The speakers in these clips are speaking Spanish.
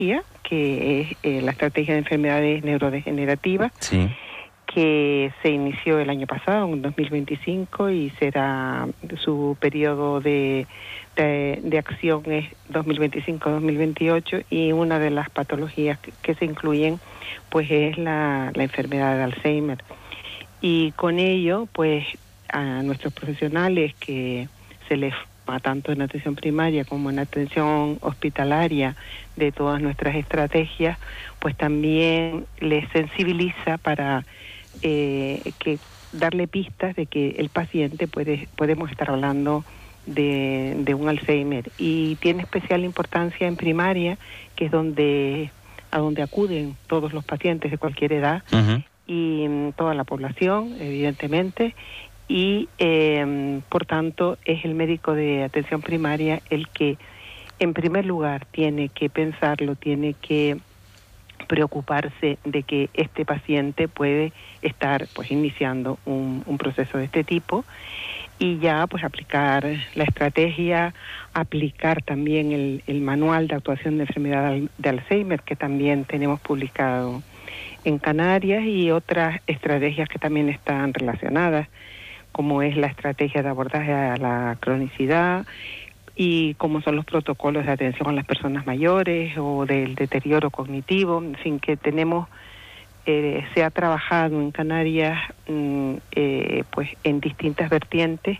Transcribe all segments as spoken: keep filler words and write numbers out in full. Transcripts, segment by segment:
que es eh, la estrategia de enfermedades neurodegenerativas, sí, que se inició el año pasado, en dos mil veinticinco, y será su periodo de, de, de acción es dos mil veinticinco a dos mil veintiocho, y una de las patologías que, que se incluyen pues es la, la enfermedad de Alzheimer. Y con ello, pues a nuestros profesionales que se les forma tanto en atención primaria como en atención hospitalaria de todas nuestras estrategias, pues también les sensibiliza para eh, que darle pistas de que el paciente puede podemos estar hablando de, de un Alzheimer, y tiene especial importancia en primaria, que es donde a donde acuden todos los pacientes de cualquier edad, uh-huh. y um, toda la población, evidentemente, y eh, por tanto es el médico de atención primaria el que en primer lugar tiene que pensarlo, tiene que preocuparse de que este paciente puede estar pues iniciando un, un proceso de este tipo, y ya pues aplicar la estrategia, aplicar también el, el manual de actuación de enfermedad de Alzheimer, que también tenemos publicado en Canarias, y otras estrategias que también están relacionadas, como es la estrategia de abordaje a la cronicidad, y como son los protocolos de atención a las personas mayores o del deterioro cognitivo. En fin, que tenemos, eh, se ha trabajado en Canarias mm, eh, pues en distintas vertientes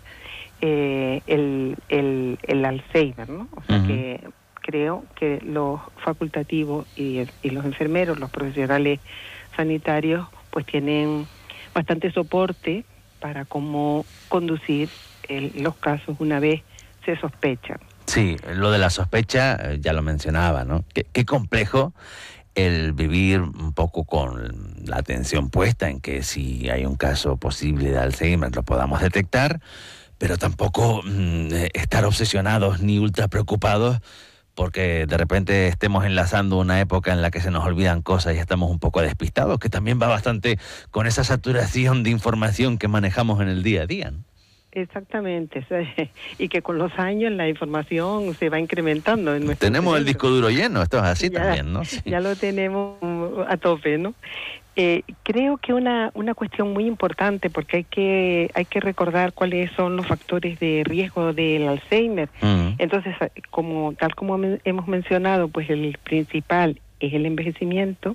eh, el, el, el Alzheimer, ¿no? O sea, uh-huh. que creo que los facultativos y, y los enfermeros, los profesionales sanitarios, pues tienen bastante soporte para cómo conducir el, los casos una vez se sospecha. Sí, lo de la sospecha ya lo mencionaba, ¿no? Qué, qué complejo el vivir un poco con la atención puesta en que si hay un caso posible de Alzheimer lo podamos detectar, pero tampoco mmm, estar obsesionados ni ultra preocupados porque de repente estemos enlazando una época en la que se nos olvidan cosas y estamos un poco despistados, que también va bastante con esa saturación de información que manejamos en el día a día, ¿no? Exactamente, y que con los años la información se va incrementando en nuestro Tenemos cerebro. El disco duro lleno, esto es así ya, también, ¿no? Sí. Ya lo tenemos a tope, ¿no? Eh, creo que una una cuestión muy importante, porque hay que hay que recordar cuáles son los factores de riesgo del Alzheimer. Uh-huh. Entonces, como tal como hemos mencionado, pues el principal es el envejecimiento,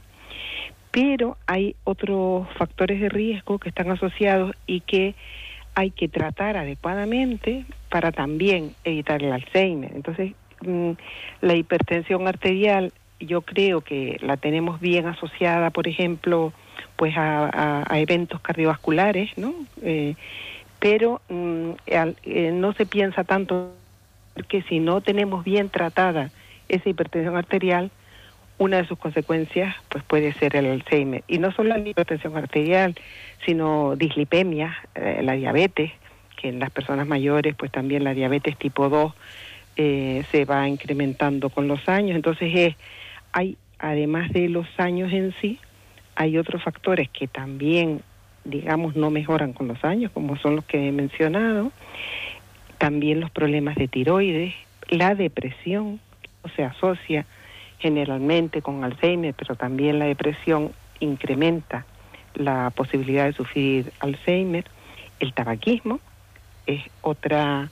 pero hay otros factores de riesgo que están asociados y que hay que tratar adecuadamente para también evitar el Alzheimer. Entonces, mmm, la hipertensión arterial, yo creo que la tenemos bien asociada, por ejemplo, pues a, a, a eventos cardiovasculares, ¿no? Eh, pero mmm, al, eh, no se piensa tanto, porque si no tenemos bien tratada esa hipertensión arterial, una de sus consecuencias pues puede ser el Alzheimer. Y no solo la hipertensión arterial, sino dislipemia, eh, la diabetes, que en las personas mayores pues también la diabetes tipo dos eh, se va incrementando con los años. Entonces es, hay, además de los años en sí, hay otros factores que también, digamos, no mejoran con los años, como son los que he mencionado. También los problemas de tiroides, la depresión, o se asocia generalmente con Alzheimer, pero también la depresión incrementa la posibilidad de sufrir Alzheimer. El tabaquismo es otra,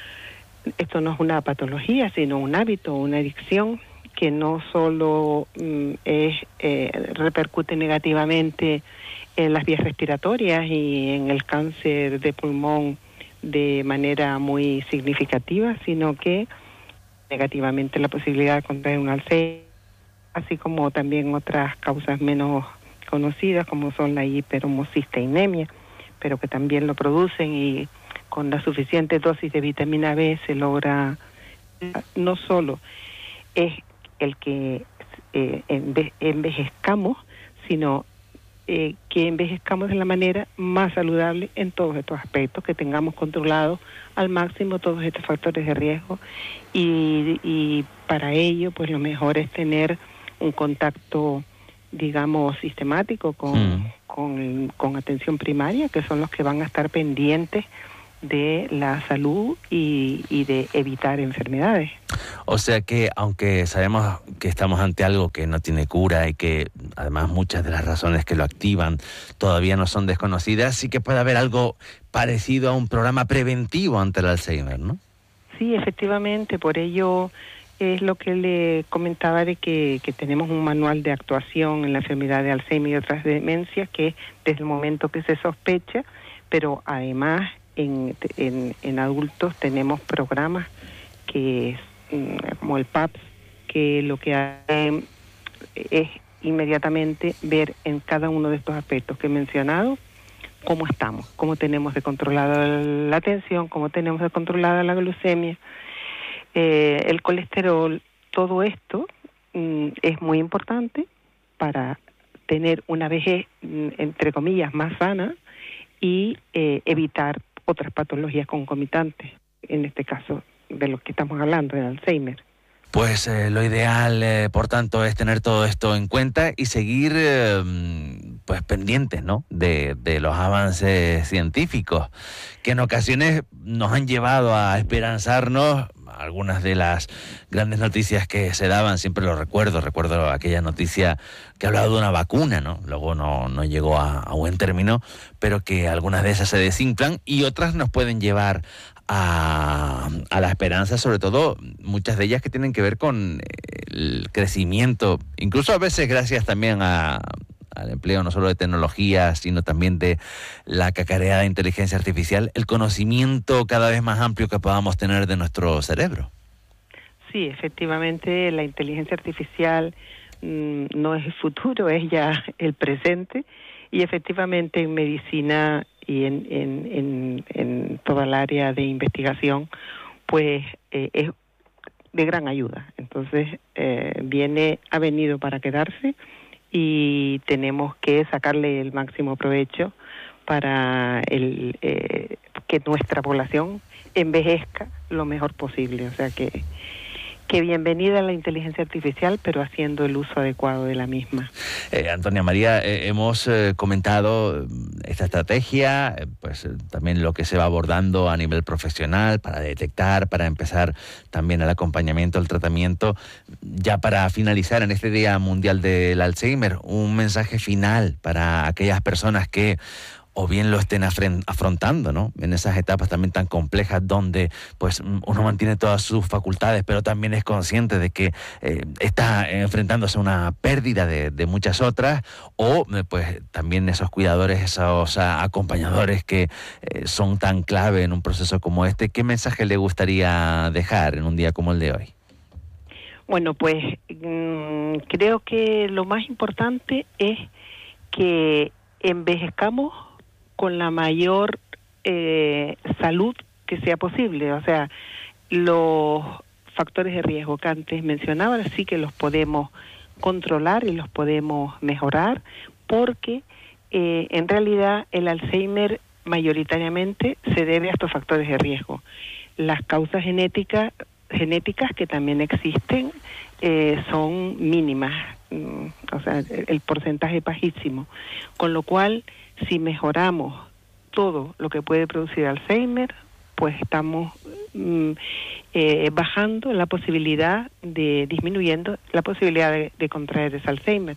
esto no es una patología, sino un hábito, una adicción que no solo mm, es, eh, repercute negativamente en las vías respiratorias y en el cáncer de pulmón de manera muy significativa, sino que negativamente la posibilidad de contraer un Alzheimer, así como también otras causas menos conocidas, como son la hiperhomocisteinemia, pero que también lo producen, y con la suficiente dosis de vitamina B se logra, no solo es el que eh, enve- envejezcamos, sino eh, que envejezcamos de la manera más saludable en todos estos aspectos, que tengamos controlados al máximo todos estos factores de riesgo, y, y para ello pues lo mejor es tener un contacto, digamos, sistemático con, mm. con, con atención primaria, que son los que van a estar pendientes de la salud y, y de evitar enfermedades. O sea que, aunque sabemos que estamos ante algo que no tiene cura y que además muchas de las razones que lo activan todavía no son desconocidas, sí que puede haber algo parecido a un programa preventivo ante el Alzheimer, ¿no? Sí, efectivamente, por ello es lo que le comentaba de que, que tenemos un manual de actuación en la enfermedad de Alzheimer y otras demencias, que es desde el momento que se sospecha, pero además en, en, en adultos tenemos programas que como el P A P S, que lo que hace es inmediatamente ver en cada uno de estos aspectos que he mencionado cómo estamos, cómo tenemos de controlada la tensión, cómo tenemos de controlada la glucemia, eh, el colesterol. Todo esto mm, es muy importante para tener una vejez, mm, entre comillas, más sana y eh, evitar otras patologías concomitantes, en este caso de lo que estamos hablando, del Alzheimer. Pues eh, lo ideal, eh, por tanto, es tener todo esto en cuenta y seguir eh, pues pendientes, ¿no?, de, de los avances científicos, que en ocasiones nos han llevado a esperanzarnos. Algunas de las grandes noticias que se daban, siempre lo recuerdo, recuerdo aquella noticia que hablaba de una vacuna, ¿no? Luego no, no llegó a, a buen término, pero que algunas de esas se desinflan y otras nos pueden llevar a, a la esperanza, sobre todo muchas de ellas que tienen que ver con el crecimiento, incluso a veces gracias también a... al empleo no solo de tecnología, sino también de la cacareada inteligencia artificial, el conocimiento cada vez más amplio que podamos tener de nuestro cerebro. Sí, efectivamente, la inteligencia artificial mmm, no es el futuro, es ya el presente, y efectivamente en medicina y en, en, en, en toda el área de investigación, pues eh, es de gran ayuda. Entonces, eh, viene, ha venido para quedarse, y tenemos que sacarle el máximo provecho para el, eh, que nuestra población envejezca lo mejor posible. O sea que, que bienvenida la inteligencia artificial, pero haciendo el uso adecuado de la misma. Eh, Antonia María, eh, hemos eh, comentado esta estrategia, eh, pues eh, también lo que se va abordando a nivel profesional para detectar, para empezar también el acompañamiento, el tratamiento. Ya para finalizar en este Día Mundial del Alzheimer, un mensaje final para aquellas personas que o bien lo estén afrontando, ¿no?, en esas etapas también tan complejas donde pues uno mantiene todas sus facultades, pero también es consciente de que eh, está enfrentándose a una pérdida de, de muchas otras, o pues también esos cuidadores, esos acompañadores que eh, son tan clave en un proceso como este. ¿Qué mensaje le gustaría dejar en un día como el de hoy? Bueno, pues mmm, creo que lo más importante es que envejezcamos con la mayor eh, salud que sea posible. O sea, los factores de riesgo que antes mencionaba sí que los podemos controlar y los podemos mejorar, porque eh, en realidad el Alzheimer mayoritariamente se debe a estos factores de riesgo. Las causas genéticas genéticas que también existen eh, son mínimas, mm, o sea, el, el porcentaje es bajísimo, con lo cual si mejoramos todo lo que puede producir Alzheimer, pues estamos mm, eh, bajando la posibilidad de, disminuyendo la posibilidad de, de contraer ese Alzheimer.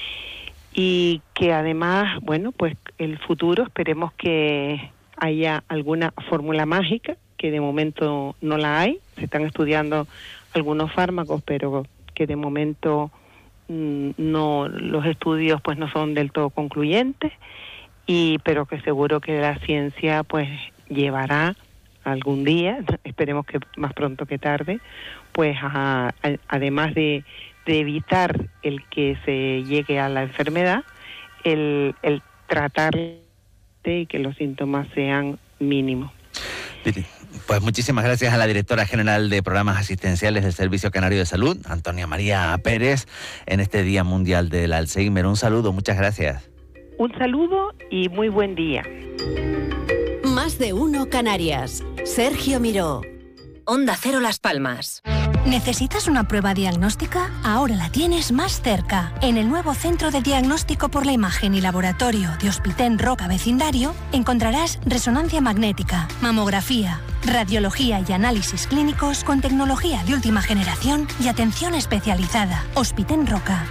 Y que además, bueno, pues el futuro esperemos que haya alguna fórmula mágica, que de momento no la hay. Se están estudiando algunos fármacos, pero que de momento mmm, no, los estudios pues no son del todo concluyentes, y pero que seguro que la ciencia pues llevará algún día, esperemos que más pronto que tarde, pues a, a, además de, de evitar el que se llegue a la enfermedad, el, el tratar de que los síntomas sean mínimos. Pues muchísimas gracias a la directora general de Programas Asistenciales del Servicio Canario de Salud, Antonia María Pérez, en este Día Mundial del Alzheimer. Un saludo, muchas gracias. Un saludo y muy buen día. Más de uno Canarias. Sergio Miró. Onda Cero Las Palmas. ¿Necesitas una prueba diagnóstica? Ahora la tienes más cerca. En el nuevo Centro de Diagnóstico por la Imagen y Laboratorio de Hospiten Roca Vecindario encontrarás resonancia magnética, mamografía, radiología y análisis clínicos con tecnología de última generación y atención especializada. Hospiten Roca,